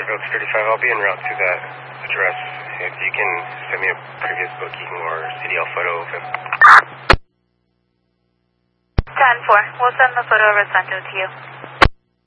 Vanderbilt 35. I'll be en route to that address. If you can send me a previous booking or CDL photo of him. 10-4. We'll send the photo of Resento to you.